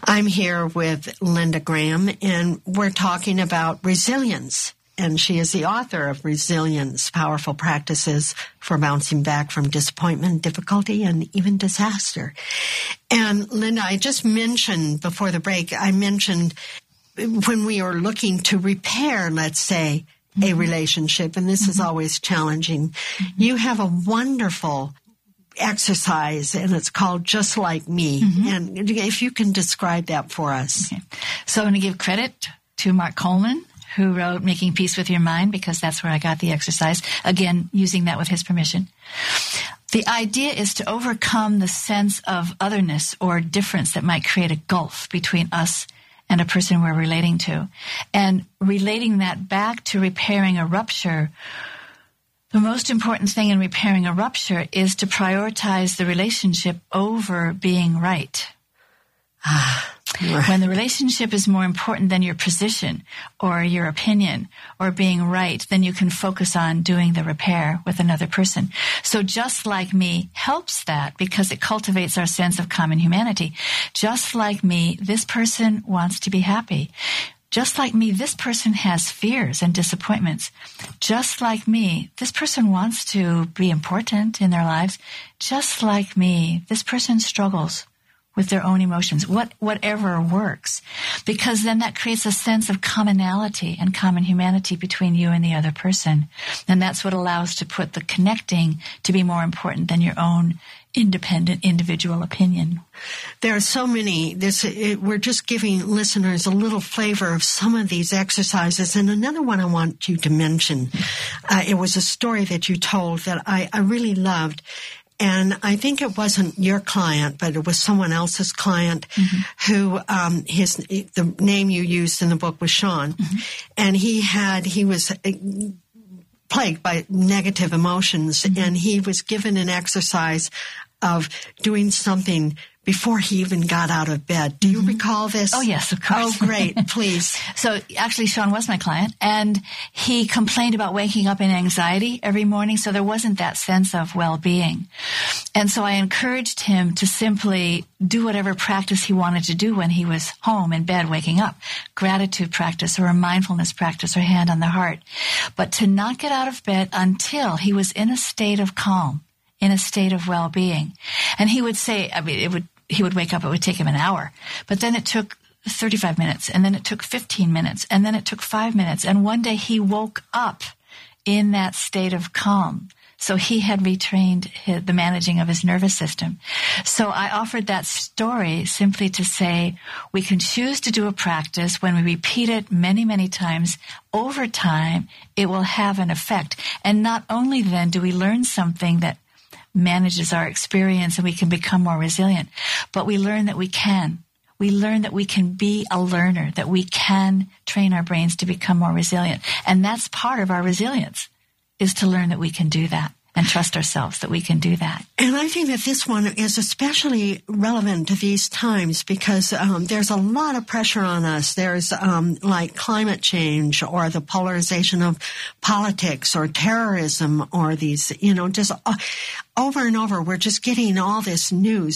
I'm here with Linda Graham, and we're talking about resilience. And she is the author of Resilience, Powerful Practices for Bouncing Back from Disappointment, Difficulty, and even Disaster. And Linda, I just mentioned before the break, I mentioned when we are looking to repair, let's say, a relationship, and this is always challenging, you have a wonderful exercise, and it's called Just Like Me. And if you can describe that for us. Okay. So I'm going to give credit to Mark Coleman, who wrote Making Peace with Your Mind, because that's where I got the exercise. Again, using that with his permission. The idea is to overcome the sense of otherness or difference that might create a gulf between us and a person we're relating to. And relating that back to repairing a rupture, the most important thing in repairing a rupture is to prioritize the relationship over being right. When the relationship is more important than your position or your opinion or being right, then you can focus on doing the repair with another person. So Just Like Me helps that because it cultivates our sense of common humanity. Just like me, this person wants to be happy. Just like me, this person has fears and disappointments. Just like me, this person wants to be important in their lives. Just like me, this person struggles with their own emotions, whatever works, because then that creates a sense of commonality and common humanity between you and the other person. And that's what allows to put the connecting to be more important than your own independent individual opinion. There are so many. We're just giving listeners a little flavor of some of these exercises. And another one I want you to mention, it was a story that you told that I really loved. And I think it wasn't your client, but it was someone else's client who, the name you used in the book was Sean. And he was plagued by negative emotions, and he was given an exercise of doing something before he even got out of bed. Do you recall this? Oh, yes, of course. Oh, great. Please. So actually, Sean was my client, and he complained about waking up in anxiety every morning, so there wasn't that sense of well-being. And so I encouraged him to simply do whatever practice he wanted to do when he was home in bed waking up, gratitude practice or a mindfulness practice or hand on the heart, but to not get out of bed until he was in a state of calm, in a state of well-being. And he would say, he would wake up, it would take him an hour, but then it took 35 minutes, and then it took 15 minutes, and then it took 5 minutes. And one day he woke up in that state of calm. So he had retrained the managing of his nervous system. So I offered that story simply to say we can choose to do a practice. When we repeat it many, many times, over time, it will have an effect. And not only then do we learn something that manages our experience and we can become more resilient, but we learn that we can. We learn that we can be a learner, that we can train our brains to become more resilient. And that's part of our resilience, is to learn that we can do that and trust ourselves that we can do that. And I think that this one is especially relevant to these times because there's a lot of pressure on us. There's like climate change or the polarization of politics or terrorism or these, just over and over, we're just getting all this news.